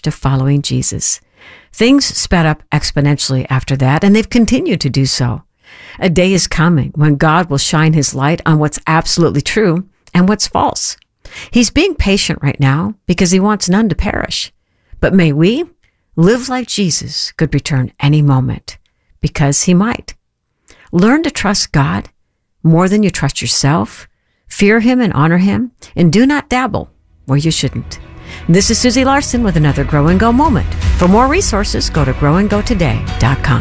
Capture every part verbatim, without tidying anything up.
to following Jesus. Things sped up exponentially after that, and they've continued to do so. A day is coming when God will shine his light on what's absolutely true and what's false. He's being patient right now because he wants none to perish. But may we live like Jesus could return any moment, because he might. Learn to trust God more than you trust yourself. Fear him and honor him, and do not dabble where you shouldn't. This is Susie Larson with another Grow and Go moment. For more resources, go to grow and go today dot com.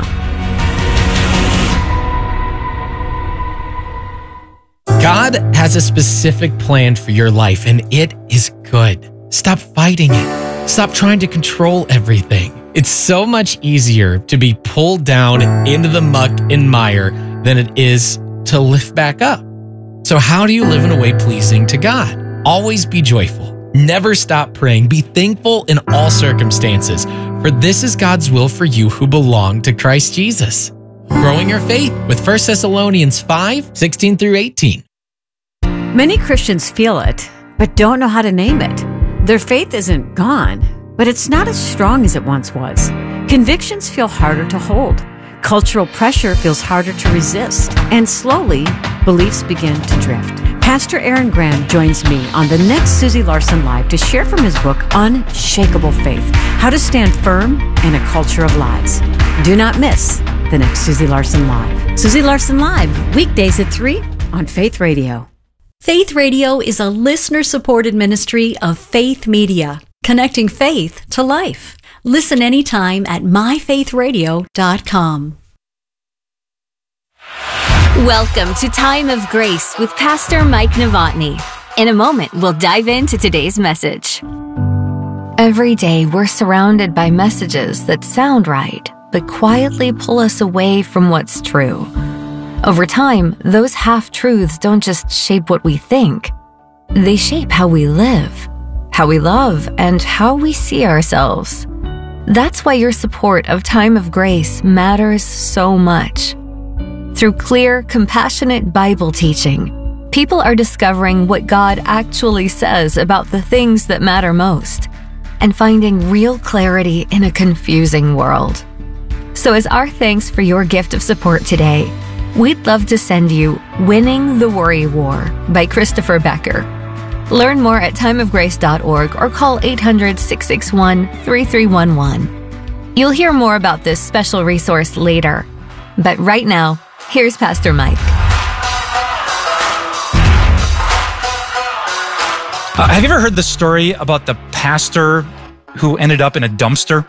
God has a specific plan for your life, and it is good. Stop fighting it. Stop trying to control everything. It's so much easier to be pulled down into the muck and mire than it is to lift back up. So how do you live in a way pleasing to God? Always be joyful. Never stop praying. Be thankful in all circumstances, for this is God's will for you who belong to Christ Jesus. Growing your faith with First Thessalonians five, sixteen through eighteen. Many Christians feel it, but don't know how to name it. Their faith isn't gone, but it's not as strong as it once was. Convictions feel harder to hold. Cultural pressure feels harder to resist. And slowly, beliefs begin to drift. Pastor Aaron Graham joins me on the next Susie Larson Live to share from his book, Unshakable Faith, How to Stand Firm in a Culture of Lies. Do not miss the next Susie Larson Live. Susie Larson Live, weekdays at three on Faith Radio. Faith Radio is a listener-supported ministry of Faith Media, connecting faith to life. Listen anytime at my faith radio dot com. Welcome to Time of Grace with Pastor Mike Novotny. In a moment, we'll dive into today's message. Every day, we're surrounded by messages that sound right, but quietly pull us away from what's true. Over time, those half-truths don't just shape what we think. They shape how we live, how we love, and how we see ourselves. That's why your support of Time of Grace matters so much. Through clear, compassionate Bible teaching, people are discovering what God actually says about the things that matter most and finding real clarity in a confusing world. So as our thanks for your gift of support today, we'd love to send you Winning the Worry War by Christopher Becker. Learn more at time of grace dot org or call eight hundred, six six one, three three one one. You'll hear more about this special resource later. But right now, here's Pastor Mike. Uh, have you ever heard the story about the pastor who ended up in a dumpster?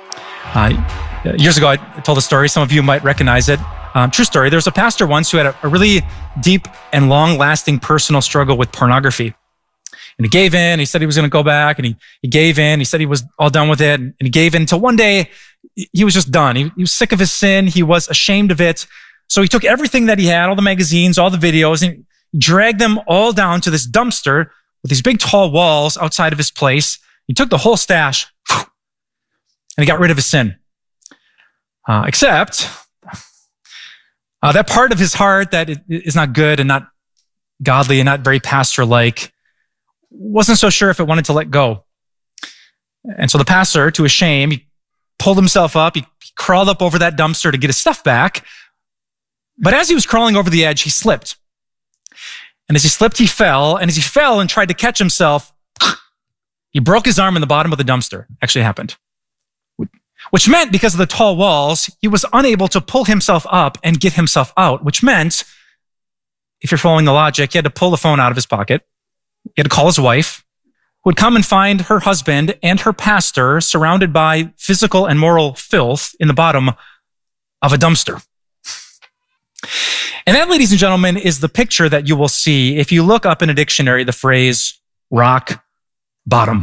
Uh, years ago, I told the story. Some of you might recognize it. Um, true story. There was a pastor once who had a, a really deep and long-lasting personal struggle with pornography. And he gave in. He said he was going to go back, and he, he gave in. He said he was all done with it, and he gave in until one day he was just done. He, he was sick of his sin. He was ashamed of it. So he took everything that he had, all the magazines, all the videos, and he dragged them all down to this dumpster with these big tall walls outside of his place. He took the whole stash, and he got rid of his sin. Uh, except... Uh, that part of his heart that is not good and not godly and not very pastor-like wasn't so sure if it wanted to let go. And so the pastor, to his shame, he pulled himself up. He crawled up over that dumpster to get his stuff back. But as he was crawling over the edge, he slipped. And as he slipped, he fell. And as he fell and tried to catch himself, he broke his arm in the bottom of the dumpster. Actually happened. Which meant, because of the tall walls, he was unable to pull himself up and get himself out, which meant, if you're following the logic, he had to pull the phone out of his pocket. He had to call his wife, who would come and find her husband and her pastor surrounded by physical and moral filth in the bottom of a dumpster. And that, ladies and gentlemen, is the picture that you will see if you look up in a dictionary the phrase rock bottom.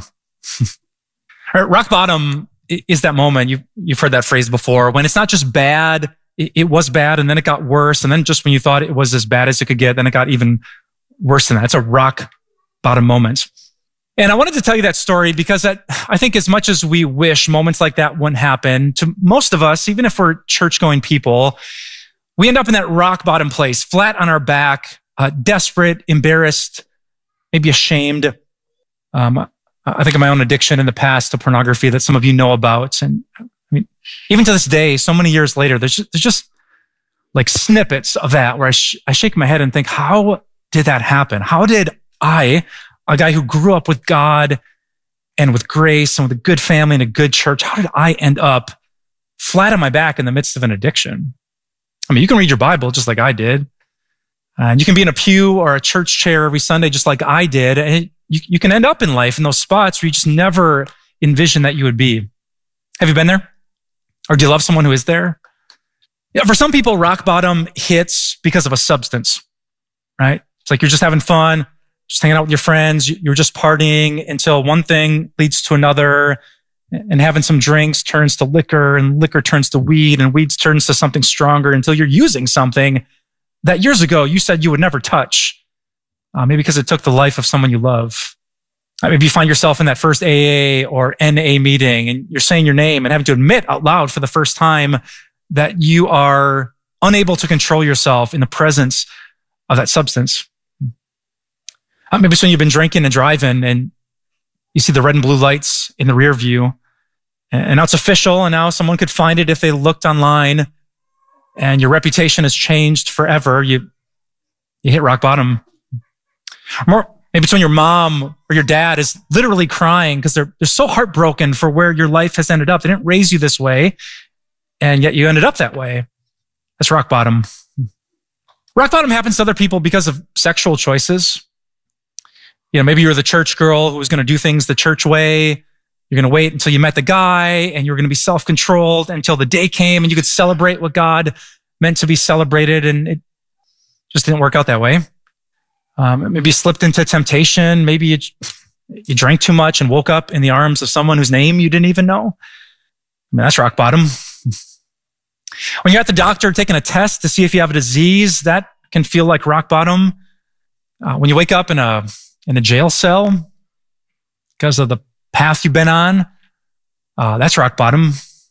Rock bottom is that moment, you've, you've heard that phrase before, when it's not just bad, it, it was bad, and then it got worse, and then just when you thought it was as bad as it could get, then it got even worse than that. It's a rock bottom moment. And I wanted to tell you that story because that, I think as much as we wish moments like that wouldn't happen, to most of us, even if we're church-going people, we end up in that rock bottom place, flat on our back, uh, desperate, embarrassed, maybe ashamed. Um, I think of my own addiction in the past to pornography that some of you know about. And I mean, even to this day, so many years later, there's just, there's just like snippets of that where I, sh- I shake my head and think, how did that happen? How did I, a guy who grew up with God and with grace and with a good family and a good church, how did I end up flat on my back in the midst of an addiction? I mean, you can read your Bible just like I did. And you can be in a pew or a church chair every Sunday just like I did. And it, you, you can end up in life in those spots where you just never envisioned that you would be. Have you been there? Or do you love someone who is there? Yeah, for some people, rock bottom hits because of a substance, right? It's like you're just having fun, just hanging out with your friends. You're just partying until one thing leads to another, and having some drinks turns to liquor, and liquor turns to weed, and weeds turns to something stronger until you're using something that years ago you said you would never touch, uh, maybe because it took the life of someone you love. Uh, maybe you find yourself in that first A A or N A meeting and you're saying your name and having to admit out loud for the first time that you are unable to control yourself in the presence of that substance. Uh, maybe it's when you've been drinking and driving and you see the red and blue lights in the rear view, and now it's official, and now someone could find it if they looked online, and your reputation has changed forever. You, you hit rock bottom. More, maybe it's when your mom or your dad is literally crying because they're, they're so heartbroken for where your life has ended up. They didn't raise you this way, and yet you ended up that way. That's rock bottom. Rock bottom happens to other people because of sexual choices. You know, maybe you're the church girl who was going to do things the church way. You're going to wait until you met the guy, and you're going to be self-controlled until the day came and you could celebrate what God meant to be celebrated, and it just didn't work out that way. Um, maybe you slipped into temptation. Maybe you, you drank too much and woke up in the arms of someone whose name you didn't even know. I mean, that's rock bottom. When you're at the doctor taking a test to see if you have a disease, that can feel like rock bottom. Uh, when you wake up in a in a jail cell because of the path you've been on, uh, that's rock bottom.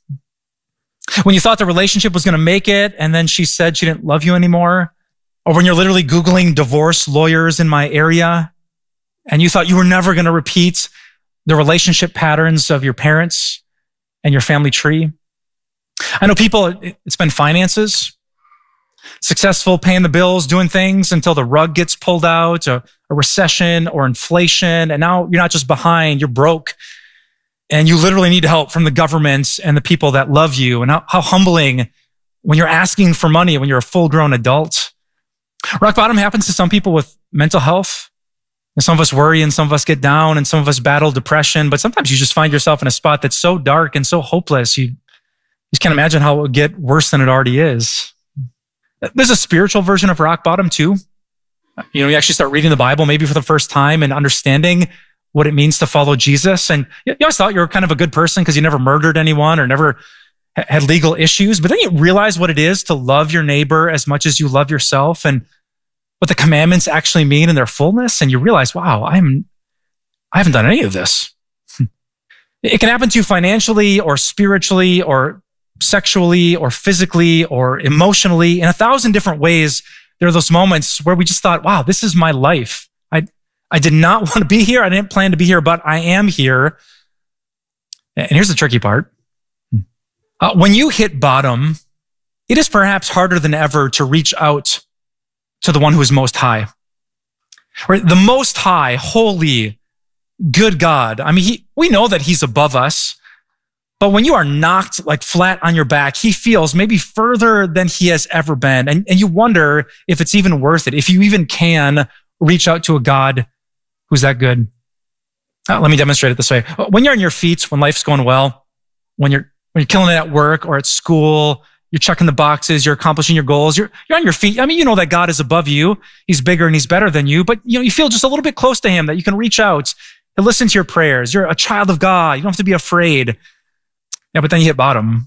When you thought the relationship was going to make it and then she said she didn't love you anymore, or when you're literally Googling divorce lawyers in my area and you thought you were never going to repeat the relationship patterns of your parents and your family tree. I know people, it's been finances, successful paying the bills, doing things until the rug gets pulled out, a, a recession or inflation. And now you're not just behind, you're broke. And you literally need help from the government and the people that love you. And how, how humbling when you're asking for money when you're a full-grown adult. Rock bottom happens to some people with mental health. And some of us worry and some of us get down and some of us battle depression. But sometimes you just find yourself in a spot that's so dark and so hopeless. You just can't imagine how it would get worse than it already is. There's a spiritual version of rock bottom too. You know, you actually start reading the Bible maybe for the first time and understanding what it means to follow Jesus. And you always thought you were kind of a good person because you never murdered anyone or never had legal issues. But then you realize what it is to love your neighbor as much as you love yourself and what the commandments actually mean in their fullness. And you realize, wow, I'm, I haven't done any of this. It can happen to you financially or spiritually or sexually or physically or emotionally in a thousand different ways. There are those moments where we just thought, wow, this is my life. I, I did not want to be here. I didn't plan to be here, but I am here. And here's the tricky part. Uh, when you hit bottom, it is perhaps harder than ever to reach out to the one who is most high. Right? The most high, holy, good God. I mean, he, we know that he's above us. But when you are knocked like flat on your back, he feels maybe further than he has ever been. And, and you wonder if it's even worth it, if you even can reach out to a God who's that good. Uh, let me demonstrate it this way. When you're on your feet, when life's going well, when you're, when you're killing it at work or at school, you're checking the boxes, you're accomplishing your goals, you're, you're on your feet. I mean, you know that God is above you. He's bigger and he's better than you, but you know, you feel just a little bit close to him that you can reach out and listen to your prayers. You're a child of God. You don't have to be afraid. Yeah, but then you hit bottom.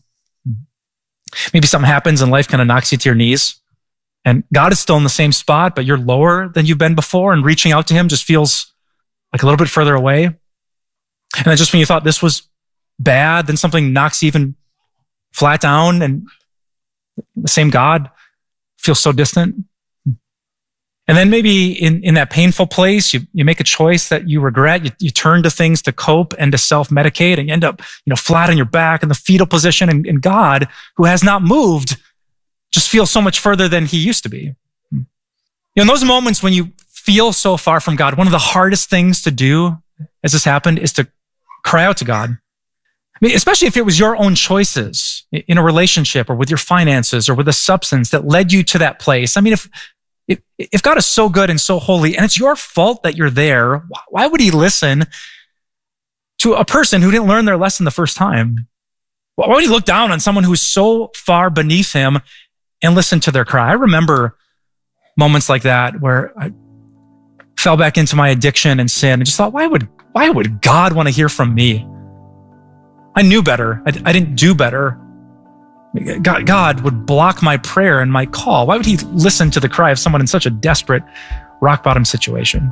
Maybe something happens and life kind of knocks you to your knees. And God is still in the same spot, but you're lower than you've been before. And reaching out to him just feels like a little bit further away. And then just when you thought this was bad, then something knocks you even flat down. And the same God feels so distant. And then maybe in, in that painful place, you, you make a choice that you regret. You, you turn to things to cope and to self-medicate, and you end up, you know, flat on your back in the fetal position. And, and God, who has not moved, just feels so much further than he used to be. You know, in those moments when you feel so far from God, one of the hardest things to do as this happened is to cry out to God. I mean, especially if it was your own choices in a relationship or with your finances or with a substance that led you to that place. I mean, if If, if God is so good and so holy and it's your fault that you're there, why would he listen to a person who didn't learn their lesson the first time? Why would he look down on someone who's so far beneath him and listen to their cry? I remember moments like that where I fell back into my addiction and sin and just thought, why would, why would God want to hear from me? I knew better. I, I didn't do better. God, God would block my prayer and my call. Why would he listen to the cry of someone in such a desperate, rock-bottom situation?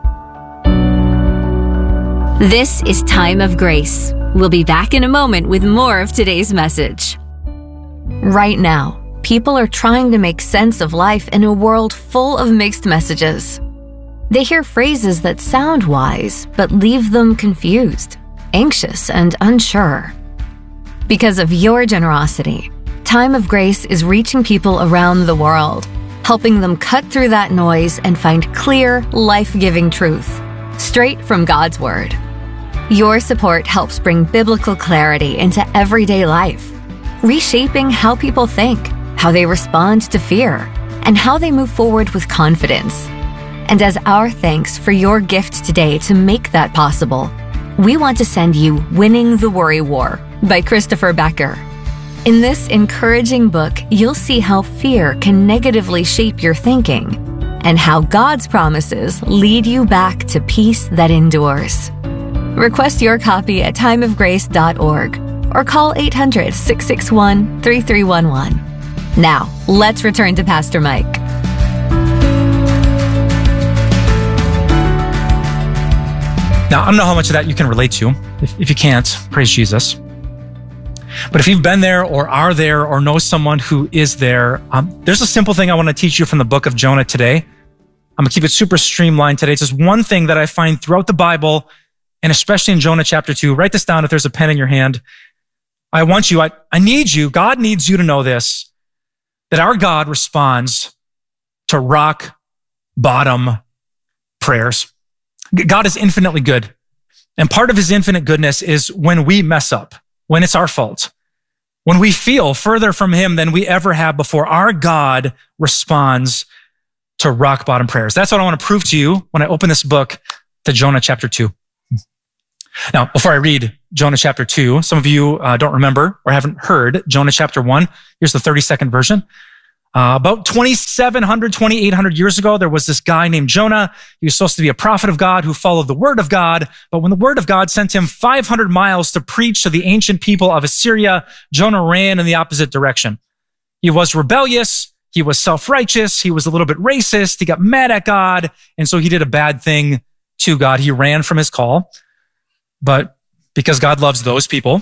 This is Time of Grace. We'll be back in a moment with more of today's message. Right now, people are trying to make sense of life in a world full of mixed messages. They hear phrases that sound wise, but leave them confused, anxious, and unsure. Because of your generosity, Time of Grace is reaching people around the world, helping them cut through that noise and find clear, life-giving truth, straight from God's Word. Your support helps bring biblical clarity into everyday life, reshaping how people think, how they respond to fear, and how they move forward with confidence. And as our thanks for your gift today to make that possible, we want to send you Winning the Worry War by Christopher Becker. In this encouraging book, you'll see how fear can negatively shape your thinking and how God's promises lead you back to peace that endures. Request your copy at time of grace dot org or call eight hundred, six six one, three three one one. Now, let's return to Pastor Mike. Now, I don't know how much of that you can relate to. If, if you can't, praise Jesus. But if you've been there or are there or know someone who is there, um, there's a simple thing I want to teach you from the book of Jonah today. I'm going to keep it super streamlined today. It's just one thing that I find throughout the Bible, and especially in Jonah chapter two. Write this down if there's a pen in your hand. I want you, I, I need you, God needs you to know this, that our God responds to rock bottom prayers. God is infinitely good. And part of his infinite goodness is when we mess up, when it's our fault, when we feel further from him than we ever have before, our God responds to rock bottom prayers. That's what I want to prove to you when I open this book to Jonah chapter two. Now, before I read Jonah chapter two, some of you uh, don't remember or haven't heard Jonah chapter one. Here's the thirty second version. Uh, about twenty-seven hundred, twenty-eight hundred years ago, there was this guy named Jonah. He was supposed to be a prophet of God who followed the word of God. But when the word of God sent him five hundred miles to preach to the ancient people of Assyria, Jonah ran in the opposite direction. He was rebellious. He was self-righteous. He was a little bit racist. He got mad at God. And so he did a bad thing to God. He ran from his call. But because God loves those people,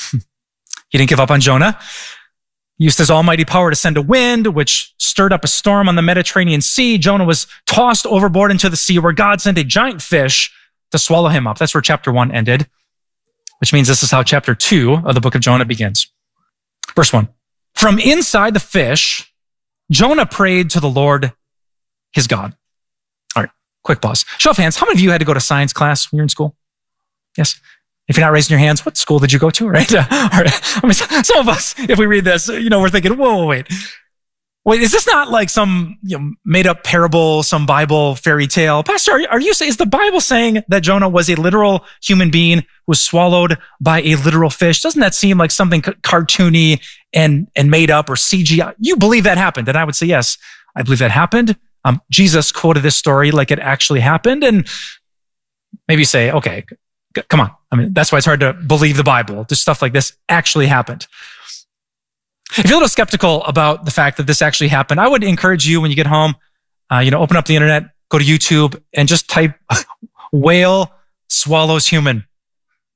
he didn't give up on Jonah. He used his almighty power to send a wind, which stirred up a storm on the Mediterranean Sea. Jonah was tossed overboard into the sea, where God sent a giant fish to swallow him up. That's where chapter one ended, which means this is how chapter two of the book of Jonah begins. Verse one. From inside the fish, Jonah prayed to the Lord, his God. All right, quick pause. Show of hands. How many of you had to go to science class when you were in school? Yes. If you're not raising your hands, what school did you go to, right? Uh, all right. I mean, some of us, if we read this, you know, we're thinking, whoa, whoa, wait. Wait, is this not like some, you know, made up parable, some Bible fairy tale? Pastor, are, are you saying, is the Bible saying that Jonah was a literal human being who was swallowed by a literal fish? Doesn't that seem like something c- cartoony and, and made up or C G I? You believe that happened? And I would say, yes, I believe that happened. Um, Jesus quoted this story like it actually happened. And maybe you say, okay, c- come on. I mean, that's why it's hard to believe the Bible. Just stuff like this actually happened. If you're a little skeptical about the fact that this actually happened, I would encourage you when you get home, uh, you know, open up the internet, go to YouTube, and just type whale swallows human.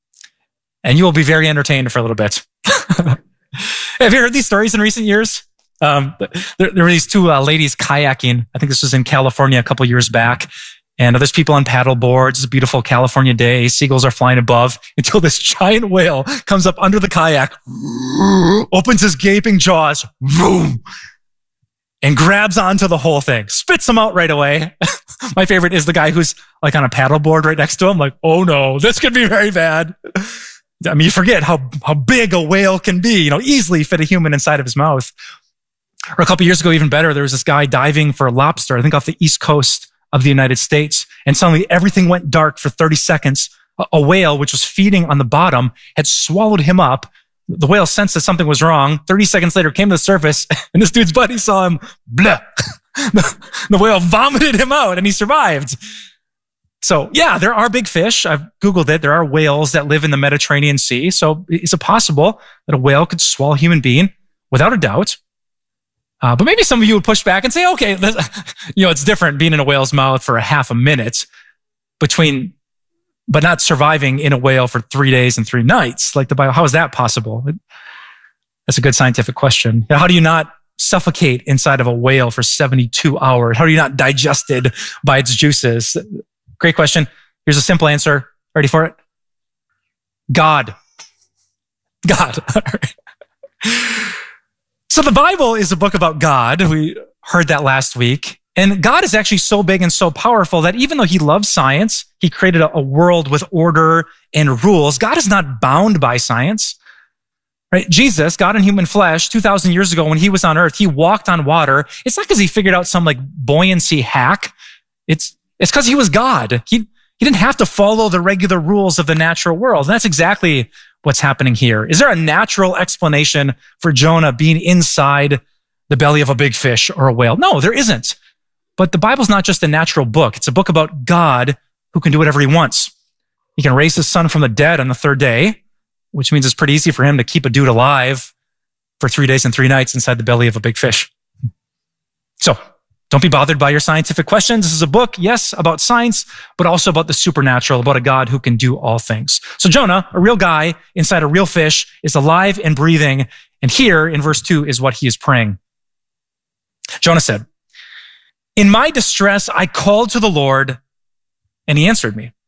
And you will be very entertained for a little bit. Have you heard these stories in recent years? Um, there, there were these two uh, ladies kayaking. I think this was in California a couple years back. And there's people on paddle boards. It's a beautiful California day. Seagulls are flying above until this giant whale comes up under the kayak, opens his gaping jaws, boom, and grabs onto the whole thing, spits them out right away. My favorite is the guy who's like on a paddle board right next to him. Like, oh no, this could be very bad. I mean, you forget how, how big a whale can be, you know, easily fit a human inside of his mouth. Or a couple years ago, even better, there was this guy diving for a lobster, I think off the East Coast of the United States. And suddenly everything went dark for thirty seconds. A whale, which was feeding on the bottom, had swallowed him up. The whale sensed that something was wrong. thirty seconds later, came to the surface, and this dude's buddy saw him. Blah. The, the whale vomited him out, and he survived. So yeah, there are big fish. I've Googled it. There are whales that live in the Mediterranean Sea. So is it possible that a whale could swallow a human being? Without a doubt. Uh, but maybe some of you would push back and say, okay, you know, it's different being in a whale's mouth for a half a minute between, but not surviving in a whale for three days and three nights. Like the Bible, how is that possible? That's a good scientific question. How do you not suffocate inside of a whale for seventy-two hours? How are you not digested by its juices? Great question. Here's a simple answer. Ready for it? God. God. So the Bible is a book about God. We heard that last week. And God is actually so big and so powerful that even though he loves science, he created a, a world with order and rules. God is not bound by science. Right? Jesus, God in human flesh, two thousand years ago when he was on earth, he walked on water. It's not because he figured out some like buoyancy hack. It's it's because he was God. He, he didn't have to follow the regular rules of the natural world. And that's exactly what's happening here. Is there a natural explanation for Jonah being inside the belly of a big fish or a whale? No, there isn't. But the Bible's not just a natural book. It's a book about God who can do whatever he wants. He can raise his son from the dead on the third day, which means it's pretty easy for him to keep a dude alive for three days and three nights inside the belly of a big fish. So don't be bothered by your scientific questions. This is a book, yes, about science, but also about the supernatural, about a God who can do all things. So Jonah, a real guy inside a real fish, is alive and breathing. And here in verse two is what he is praying. Jonah said, "In my distress, I called to the Lord, and he answered me.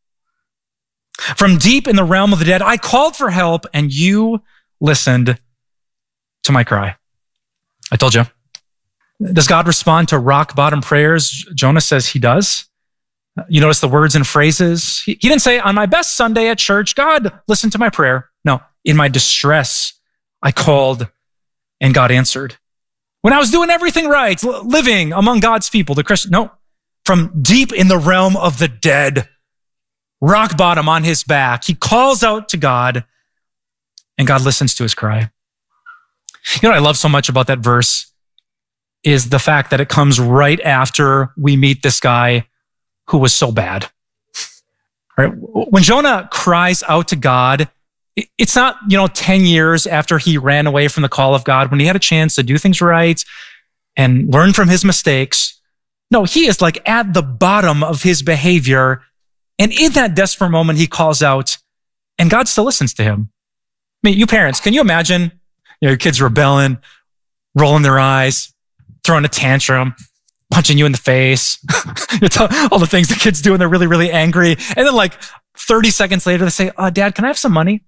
From deep in the realm of the dead, I called for help, and you listened to my cry." I told you. Does God respond to rock bottom prayers? Jonah says he does. You notice the words and phrases. He, he didn't say, on my best Sunday at church, God, listen to my prayer. No, in my distress, I called and God answered. When I was doing everything right, living among God's people, the Christian, no, from deep in the realm of the dead, rock bottom on his back, he calls out to God and God listens to his cry. You know what I love so much about that verse is the fact that it comes right after we meet this guy who was so bad. Right? When Jonah cries out to God, it's not, you know, ten years after he ran away from the call of God, when he had a chance to do things right and learn from his mistakes. No, he is like at the bottom of his behavior. And in that desperate moment, he calls out and God still listens to him. I mean, you parents, can you imagine, you know, your kids rebelling, rolling their eyes, throwing a tantrum, punching you in the face, all the things the kids do when they're really, really angry. And then like thirty seconds later, they say, uh, Dad, can I have some money?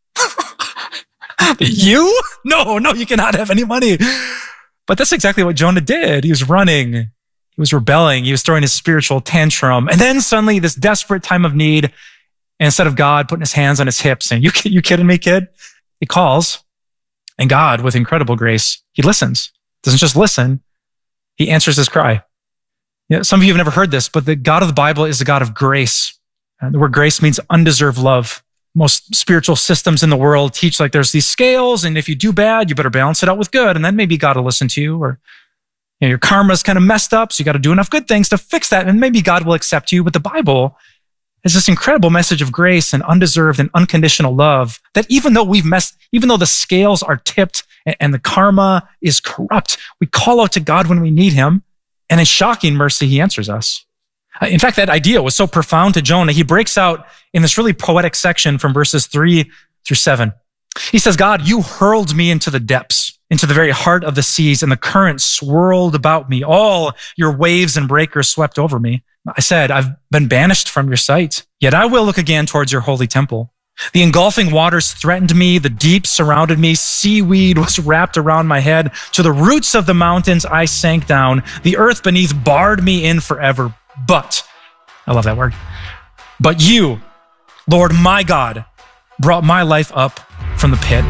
You? No, no, you cannot have any money. But that's exactly what Jonah did. He was running. He was rebelling. He was throwing his spiritual tantrum. And then suddenly this desperate time of need, and instead of God putting his hands on his hips saying, you, you kidding me, kid? He calls. And God, with incredible grace, he listens. Doesn't just listen. He answers his cry. You know, some of you have never heard this, but the God of the Bible is the God of grace. And the word grace means undeserved love. Most spiritual systems in the world teach like there's these scales, and if you do bad, you better balance it out with good, and then maybe God will listen to you. Or you know, your karma's kind of messed up, so you got to do enough good things to fix that, and maybe God will accept you. But the Bible is this incredible message of grace and undeserved and unconditional love that even though we've messed, even though the scales are tipped and the karma is corrupt, we call out to God when we need him. And in shocking mercy, he answers us. In fact, that idea was so profound to Jonah, he breaks out in this really poetic section from verses three through seven. He says, God, you hurled me into the depths. into the very heart of the seas, and the current swirled about me. All your waves and breakers swept over me. I said, I've been banished from your sight, yet I will look again towards your holy temple. The engulfing waters threatened me. The deep surrounded me. Seaweed was wrapped around my head. To the roots of the mountains, I sank down. The earth beneath barred me in forever. But, I love that word, but you, Lord my God, brought my life up from the pit.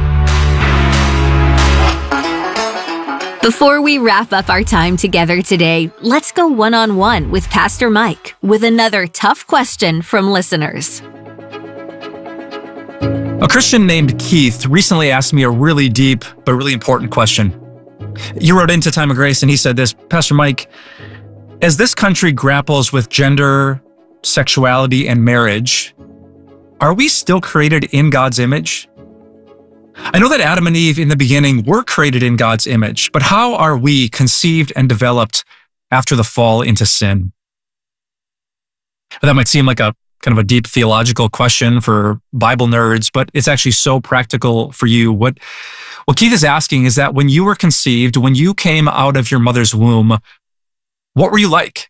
Before we wrap up our time together today, let's go one-on-one with Pastor Mike with another tough question from listeners. A Christian named Keith recently asked me a really deep but really important question. You wrote into Time of Grace and he said this, Pastor Mike, as this country grapples with gender, sexuality, and marriage, are we still created in God's image? I know that Adam and Eve in the beginning were created in God's image, but how are we conceived and developed after the fall into sin? That might seem like a kind of a deep theological question for Bible nerds, but it's actually so practical for you. What, what Keith is asking is that when you were conceived, when you came out of your mother's womb, what were you like?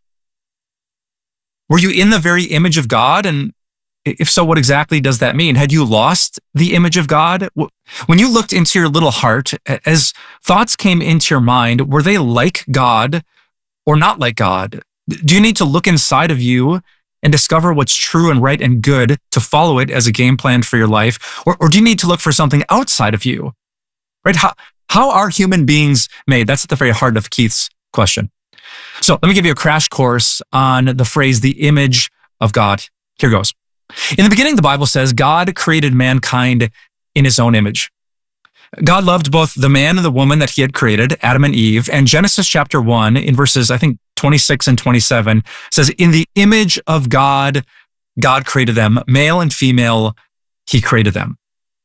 Were you in the very image of God? And if so, what exactly does that mean? Had you lost the image of God? When you looked into your little heart, as thoughts came into your mind, were they like God or not like God? Do you need to look inside of you and discover what's true and right and good to follow it as a game plan for your life? Or, or do you need to look for something outside of you? Right? How, how are human beings made? That's at the very heart of Keith's question. So let me give you a crash course on the phrase, the image of God. Here goes. In the beginning, the Bible says God created mankind in his own image. God loved both the man and the woman that he had created, Adam and Eve. And Genesis chapter one, in verses, I think, twenty-six and twenty-seven, says, in the image of God, God created them. Male and female, he created them.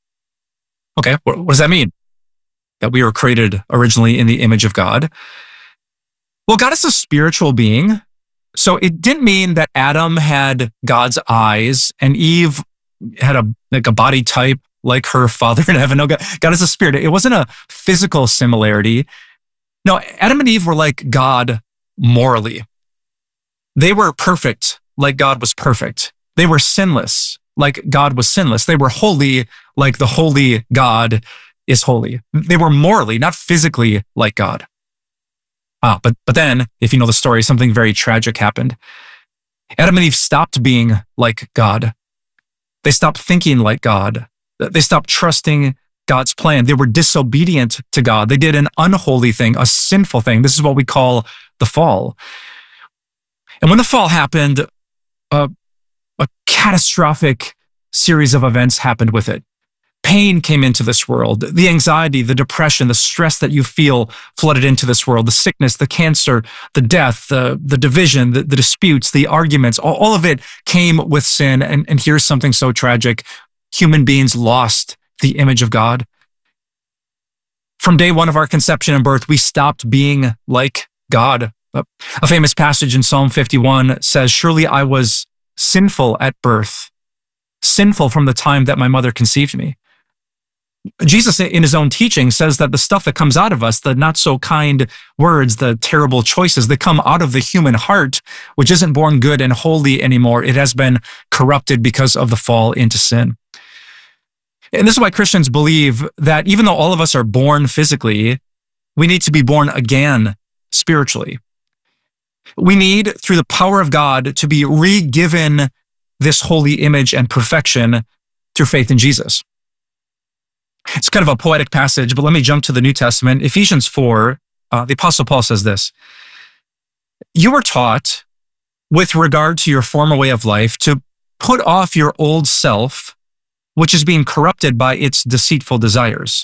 Okay, what, what does that mean? That we were created originally in the image of God? Well, God is a spiritual being. So it didn't mean that Adam had God's eyes and Eve had a like a body type like her father in heaven. No, God, God is a spirit. It wasn't a physical similarity. No, Adam and Eve were like God morally. They were perfect like God was perfect. They were sinless like God was sinless. They were holy like the holy God is holy. They were morally, not physically like God. Ah, but but then, if you know the story, something very tragic happened. Adam and Eve stopped being like God. They stopped thinking like God. They stopped trusting God's plan. They were disobedient to God. They did an unholy thing, a sinful thing. This is what we call the fall. And when the fall happened, a, a catastrophic series of events happened with it. Pain came into this world. The anxiety, the depression, the stress that you feel flooded into this world, the sickness, the cancer, the death, the, the division, the, the disputes, the arguments, all, all of it came with sin. And, and here's something so tragic. Human beings lost the image of God. From day one of our conception and birth, we stopped being like God. A famous passage in Psalm fifty-one says, surely I was sinful at birth, sinful from the time that my mother conceived me. Jesus, in his own teaching, says that the stuff that comes out of us, the not so kind words, the terrible choices that come out of the human heart, which isn't born good and holy anymore, it has been corrupted because of the fall into sin. And this is why Christians believe that even though all of us are born physically, we need to be born again spiritually. We need, through the power of God, to be re-given this holy image and perfection through faith in Jesus. It's kind of a poetic passage, but let me jump to the New Testament. Ephesians four, uh, the Apostle Paul says this, you were taught, with regard to your former way of life, to put off your old self, which is being corrupted by its deceitful desires,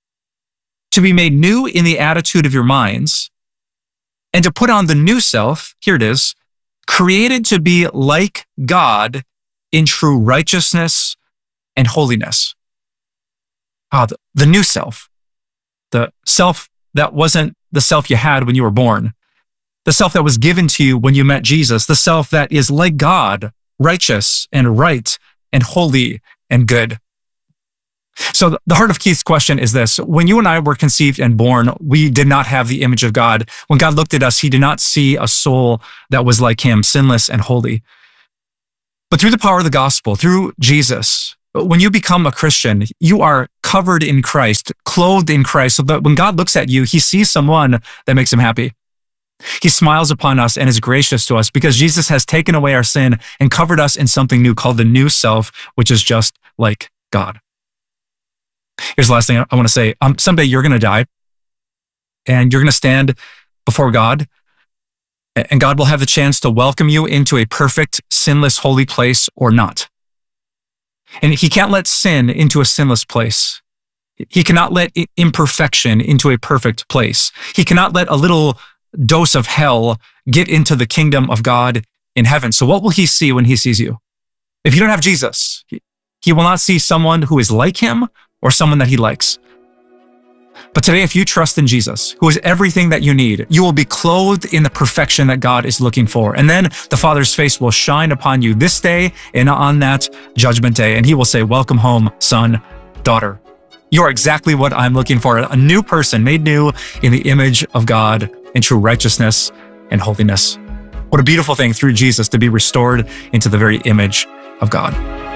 to be made new in the attitude of your minds, and to put on the new self, here it is, created to be like God in true righteousness and holiness. Ah, the, the new self, the self that wasn't the self you had when you were born, the self that was given to you when you met Jesus, the self that is like God, righteous and right and holy and good. So the heart of Keith's question is this. When you and I were conceived and born, we did not have the image of God. When God looked at us, he did not see a soul that was like him, sinless and holy. But through the power of the gospel, through Jesus, when you become a Christian, you are covered in Christ, clothed in Christ, so that when God looks at you, he sees someone that makes him happy. He smiles upon us and is gracious to us because Jesus has taken away our sin and covered us in something new called the new self, which is just like God. Here's the last thing I want to say. Um, someday you're going to die and you're going to stand before God, and God will have the chance to welcome you into a perfect, sinless, holy place or not. And he can't let sin into a sinless place. He cannot let imperfection into a perfect place. He cannot let a little dose of hell get into the kingdom of God in heaven. So what will he see when he sees you? If you don't have Jesus, he will not see someone who is like him or someone that he likes. But today, if you trust in Jesus, who is everything that you need, you will be clothed in the perfection that God is looking for. And then the Father's face will shine upon you this day and on that judgment day. And he will say, welcome home, son, daughter. You are exactly what I'm looking for. A new person made new in the image of God in true righteousness and holiness. What a beautiful thing through Jesus to be restored into the very image of God.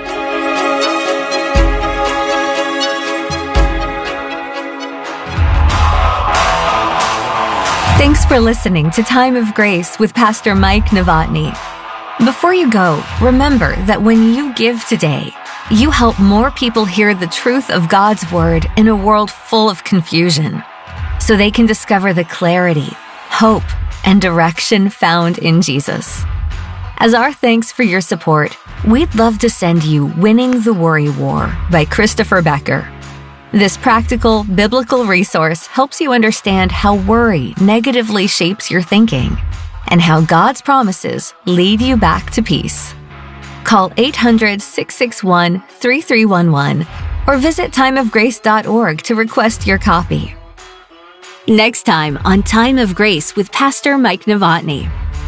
Thanks for listening to Time of Grace with Pastor Mike Novotny. Before you go, remember that when you give today, you help more people hear the truth of God's Word in a world full of confusion, so they can discover the clarity, hope, and direction found in Jesus. As our thanks for your support, we'd love to send you Winning the Worry War by Christopher Becker. This practical, biblical resource helps you understand how worry negatively shapes your thinking and how God's promises lead you back to peace. Call eight hundred, six six one, three three one one or visit time of grace dot org to request your copy. Next time on Time of Grace with Pastor Mike Novotny.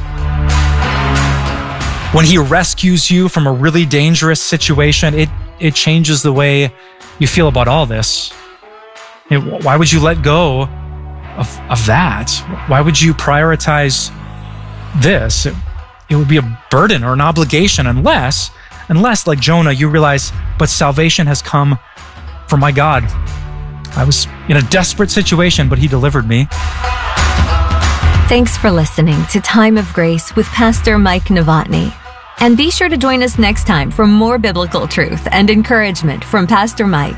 When he rescues you from a really dangerous situation, it, it changes the way you feel about all this. You know, why would you let go of, of that? Why would you prioritize this? It, it would be a burden or an obligation unless, unless like Jonah, you realize, but salvation has come from my God. I was in a desperate situation, but he delivered me. Thanks for listening to Time of Grace with Pastor Mike Novotny. And be sure to join us next time for more biblical truth and encouragement from Pastor Mike.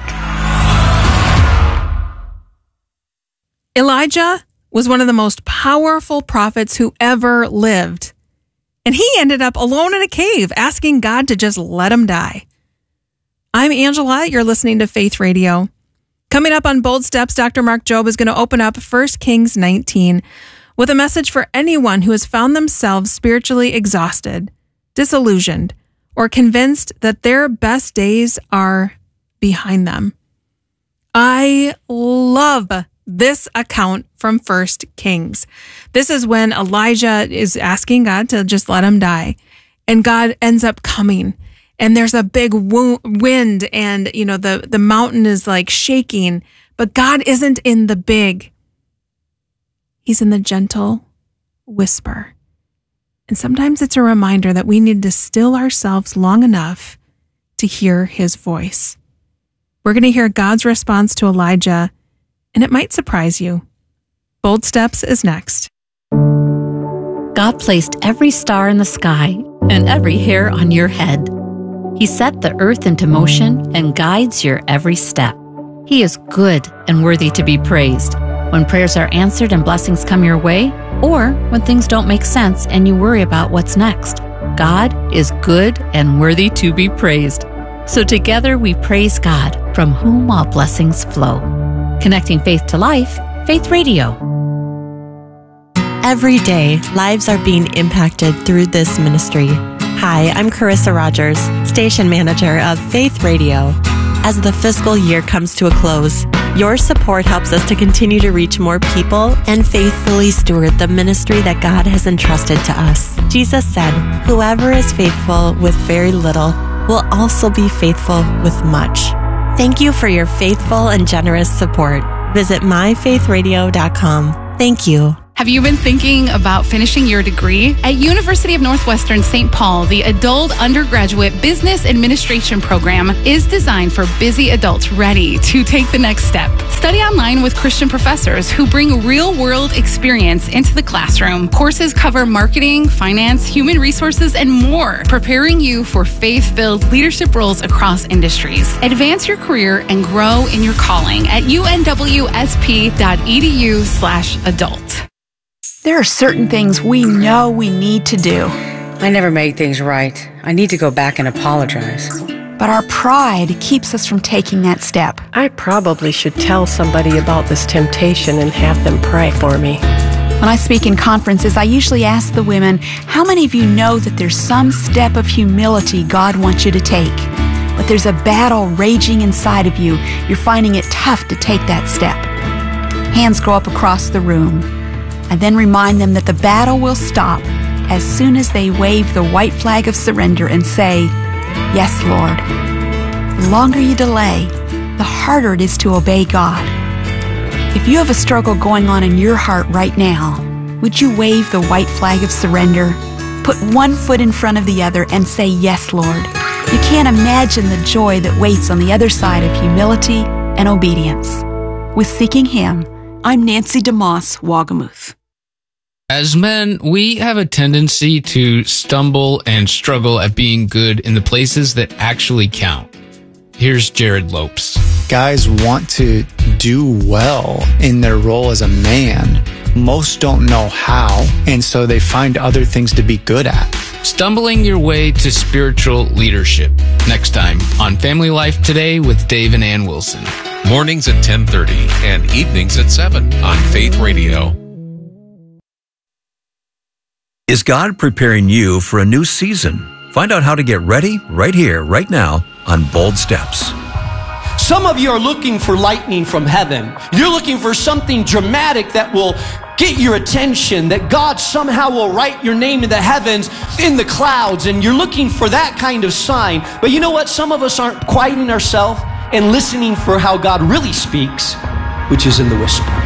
Elijah was one of the most powerful prophets who ever lived. And he ended up alone in a cave, asking God to just let him die. I'm Angela. You're listening to Faith Radio. Coming up on Bold Steps, Doctor Mark Jobe is going to open up First Kings nineteen with a message for anyone who has found themselves spiritually exhausted, disillusioned, or convinced that their best days are behind them. I love this account from First Kings. This is when Elijah is asking God to just let him die, and God ends up coming, and there's a big wo- wind, and you know the, the mountain is like shaking, but God isn't in the big. He's in the gentle whisper. And sometimes it's a reminder that we need to still ourselves long enough to hear his voice. We're going to hear God's response to Elijah, and it might surprise you. Bold Steps is next. God placed every star in the sky and every hair on your head. He set the earth into motion and guides your every step. He is good and worthy to be praised. When prayers are answered and blessings come your way, or when things don't make sense and you worry about what's next, God is good and worthy to be praised. So together we praise God, from whom all blessings flow. Connecting faith to life, Faith Radio. Every day, lives are being impacted through this ministry. Hi, I'm Carissa Rogers, station manager of Faith Radio. As the fiscal year comes to a close, your support helps us to continue to reach more people and faithfully steward the ministry that God has entrusted to us. Jesus said, "Whoever is faithful with very little will also be faithful with much." Thank you for your faithful and generous support. Visit my faith radio dot com. Thank you. Have you been thinking about finishing your degree? At University of Northwestern Saint Paul, the Adult Undergraduate Business Administration program is designed for busy adults ready to take the next step. Study online with Christian professors who bring real-world experience into the classroom. Courses cover marketing, finance, human resources, and more, preparing you for faith-filled leadership roles across industries. Advance your career and grow in your calling at U N W S P dot E D U slash adult. There are certain things we know we need to do. I never made things right. I need to go back and apologize. But our pride keeps us from taking that step. I probably should tell somebody about this temptation and have them pray for me. When I speak in conferences, I usually ask the women, how many of you know that there's some step of humility God wants you to take? But there's a battle raging inside of you. You're finding it tough to take that step. Hands go up across the room. I then remind them that the battle will stop as soon as they wave the white flag of surrender and say, yes, Lord. The longer you delay, the harder it is to obey God. If you have a struggle going on in your heart right now, would you wave the white flag of surrender, put one foot in front of the other, and say, yes, Lord? You can't imagine the joy that waits on the other side of humility and obedience. With Seeking Him, I'm Nancy DeMoss, Wagamuth. As men, we have a tendency to stumble and struggle at being good in the places that actually count. Here's Jared Lopes. Guys want to do well in their role as a man. Most don't know how, and so they find other things to be good at. Stumbling your way to spiritual leadership. Next time on Family Life Today with Dave and Ann Wilson. Mornings at ten thirty and evenings at seven on Faith Radio. Is God preparing you for a new season? Find out how to get ready right here, right now on Bold Steps. Some of you are looking for lightning from heaven. You're looking for something dramatic that will get your attention, that God somehow will write your name in the heavens, in the clouds, and you're looking for that kind of sign. But you know what? Some of us aren't quieting ourselves and listening for how God really speaks, which is in the whisper.